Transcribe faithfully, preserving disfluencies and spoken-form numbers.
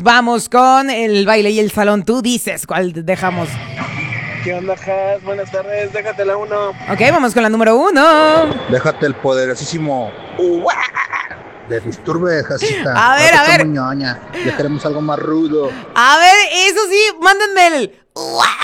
nos vamos con el baile y el salón. Tú dices cuál dejamos. ¿Qué onda, Has? Buenas tardes, déjate la uno. Ok, vamos con la número uno. Déjate el poderosísimo de Disturbe, Jasita. A ver, a ver. Ñoña. Ya queremos algo más rudo. A ver, eso sí, mándenme el...